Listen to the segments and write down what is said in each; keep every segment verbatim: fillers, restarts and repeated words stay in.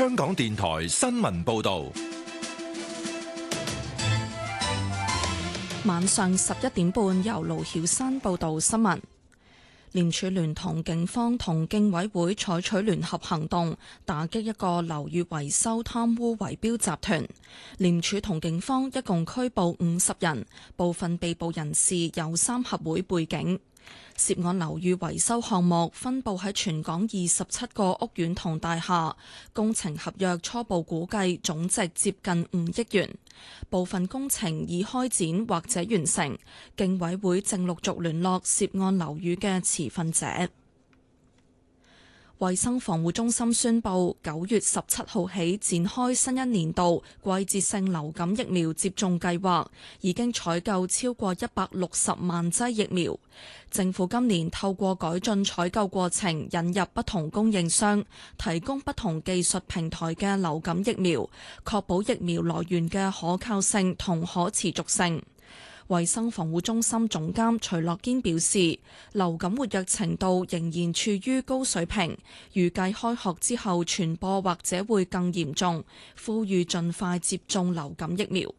香港電台新聞報道。 晚上十一點半，由盧曉山報道新聞。廉署聯同警方同競委會採取聯合行動，打擊一個樓宇維修貪污圍標集團。廉署同警方一共拘捕五十人，部分被捕人士有三合會背景。涉案樓宇維修項目分佈喺全港二十七個屋苑同大廈，工程合約初步估計總值接近五億元，部分工程已開展或者完成，競委會正陸續聯絡涉案樓宇嘅持份者。衛生防護中心宣布，九月十七號起展開新一年度季節性流感疫苗接種計劃，已經採購超過一百六十萬劑疫苗。政府今年透過改進採購過程，引入不同供應商，提供不同技術平台嘅流感疫苗，確保疫苗來源嘅可靠性同可持續性。衛生防護中心總監徐樂堅表示，流感活躍程度仍然處於高水平，預計開學之後傳播或者會更嚴重，呼籲盡快接種流感疫苗。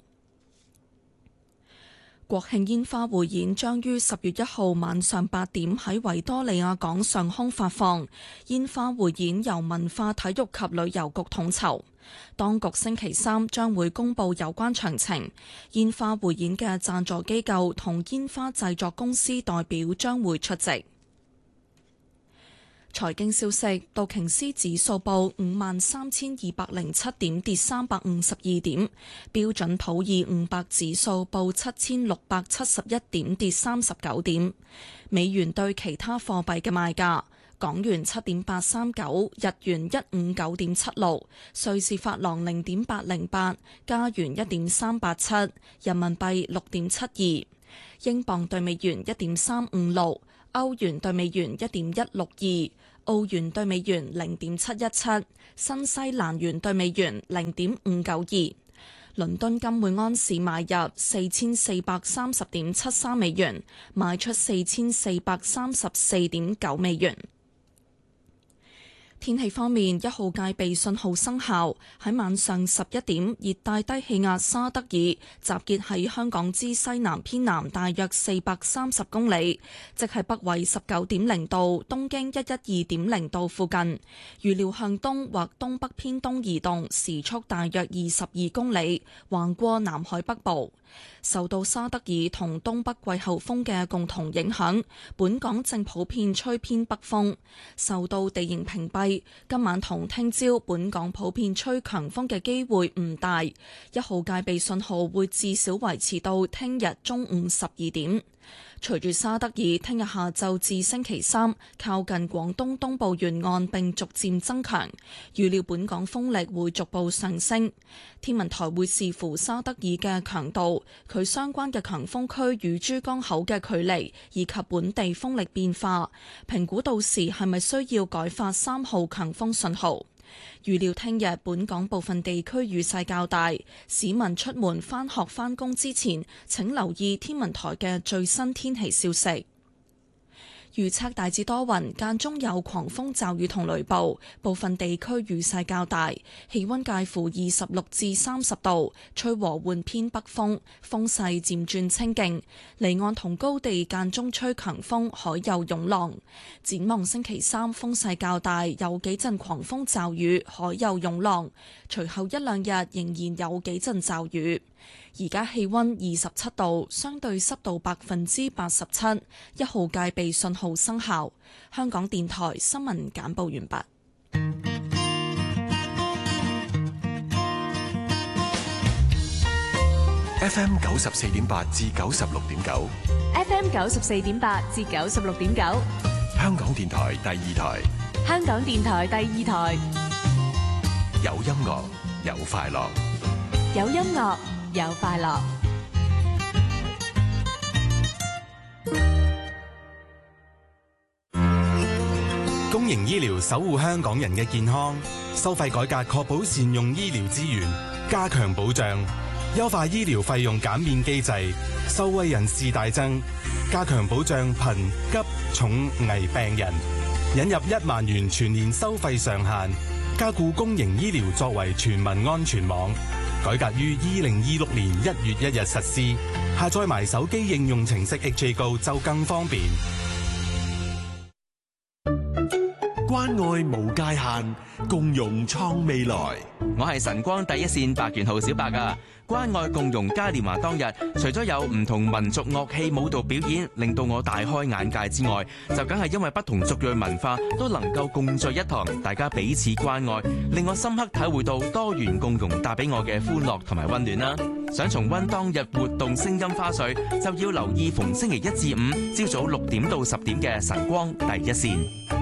國慶煙花匯演將於十月一號晚上八點喺維多利亞港上空發放，煙花匯演由文化體育及旅遊局統籌。當局星期三將會公布有關詳情，煙花匯演嘅贊助機構同煙花製作公司代表將會出席。財經消息，道瓊斯指數報五萬三千二百零七點，跌三百五十二點；標準普爾五百指數報七千六百七十一點，跌三十九點。美元對其他貨幣嘅賣價：港元七點八三九，日元一五九點七六，瑞士法郎零點八零八，加元一點三八七，人民幣六點七二，英鎊對美元一點三五六，歐元對美元一點一六二，澳元對美元零點七一七，新西蘭元對美元零點五九二。倫敦金每安士買入四千四百三十點七三美元，賣出四千四百三十四點九美元。天氣方面，一號戒備信號生效。喺晚上十一點，熱帶低氣壓沙德爾集結喺香港之西南偏南大約四百三十公里，即係北緯十九點零度、東經一一二點零度附近。預料向東或東北偏東移動，時速大約二十二公里，橫過南海北部。受到沙德爾同東北季候風嘅共同影響，本港正普遍吹偏北風。受到地形屏蔽，今晚同聽朝本港普遍吹強風嘅機會唔大，一號戒備信號會至少維持到聽日中午十二點。隨住沙德爾聽日下晝至星期三靠近廣東東部沿岸並逐漸增強，預料本港風力會逐步上升。天文台會視乎沙德爾嘅強度、佢相關嘅強風區與珠江口嘅距離以及本地風力變化，評估到時係咪需要改發三號強風信號。預料聽日本港部分地區雨勢較大，市民出門返學返工之前，請留意天文台嘅最新天氣消息。預測大致多雲，間中有狂風驟雨同雷暴，部分地區雨勢較大，氣溫介乎二十六至三十度，吹和緩偏北風，風勢漸轉清勁，離岸同高地間中吹強風，海有湧浪。展望星期三風勢較大，有幾陣狂風驟雨，海有湧浪，隨後一兩日仍然有幾陣驟雨。而家氣溫二十七度，相對濕度百分之八十七，一號戒備信號生效。香港電台新聞簡報完畢。 F M 九十四點八至九十六點九 ，F M 九十四點八至九十六點九， 香港電台第二台， 香港電台第二台， 有音樂有快樂， 有音樂有快樂。 公營醫療守護香港人嘅健康，收費改革確保善用醫療資源，加強保障，優化醫療費用減免機制，受惠人士大增，加強保障貧急重危病人，引入一萬元全年收費上限， 加固公營醫療作為全民安全網。改革於二零二六年一月一日實施，下載埋手機應用程式 H A Go 就更方便。 關愛無界限，共融創未來。 我係晨光第一線白元號小白啊！關愛共融嘉年華當日，除咗有唔同民族樂器舞蹈表演，令到我大開眼界之外，就梗係因為不同族裔文化都能夠共聚一堂，大家彼此關愛，令我深刻體會到多元共融帶俾我嘅歡樂同埋溫暖啦！想重溫當日活動聲音花絮，就要留意逢星期一至五朝早六點到十點嘅晨光第一線。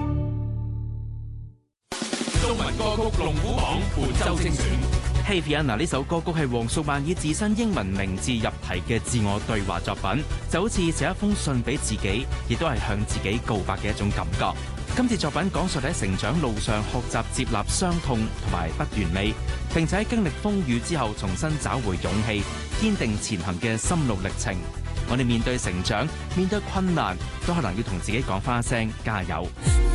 中文歌曲龍虎榜本周精選。 Hey Fiona 呢首歌曲係黃淑蔓以自身英文名字入題嘅自我對話作品，就好似寫一封信俾自己，亦都係向自己告白嘅一種感覺。今次作品講述喺成長路上學習接納傷痛同埋不完美，並且喺經歷風雨之後重新找回勇氣，堅定前行嘅心路歷程。我哋面對成長，面對困難，都可能要同自己講返一聲加油。